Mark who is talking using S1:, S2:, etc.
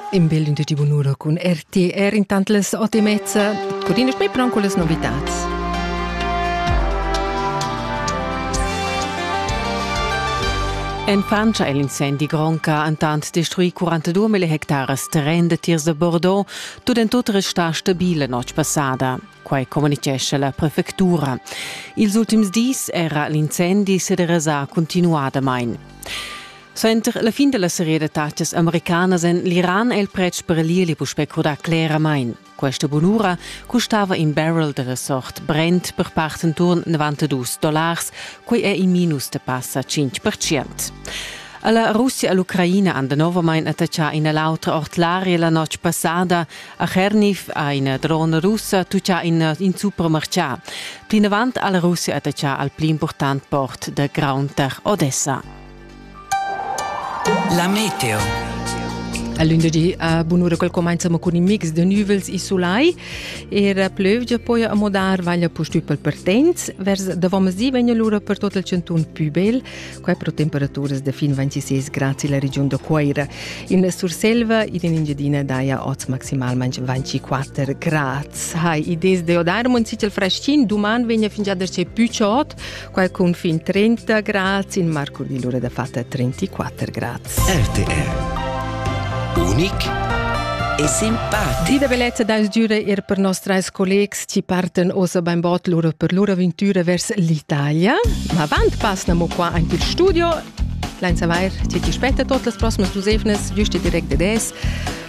S1: In Berlin di Bunura con RTR intanto le 8:30. Codine spei però con le novità.
S2: En Francia è l'incendi Gronca intant destruì 42.000 hectares terreno de tiers de Bordeaux, tutto in tutto resta stabile notte passata. Quai comunicesce la prefettura. Ils ultims dis era l'incendi se deresa continuada main. Senter la fin della serie de taches americanas en l'Iran el prec per lieli pu specurda claramain. Questa bonura costava in barrel della sort Brent per part intorno $92, quei è in minus de passa 5%. Alla Russia e l'Ucraina hanno nuovamente attaccato in l'altra ortlaria la notte passata a Cherniv a una drone russa tuccia in supermercato. Più avanti alla Russia attaccato al più importante port de Graunter Odessa.
S3: La meteo.
S1: A lunedì a Bunura quel cominciamo con un mix di nuvels e solai e pioggia poi a modar vaglia postupel per temps vers davamos di vegna l'ora per tutto il centun più bel qua pro temperaturas de fin 26 gradi la regione de Coira in Surselva in Ingedina daia 8 maximal manch 24 gradi hai idees de odar mon sit il freschin duman vegna fin già derce più ciot qua con fin 30 gradi in Marco di l'ora da fatta 34 gradi
S3: RTR unic e simpatico.
S1: Di bellezza da giure per nostri colleghi ci partono osa beim bot loro per loro avventura verso l'Italia. Ma avant passano qua anche il studio. L'anza vair ci aspetta tutte le prossime 2 giusto direct de des.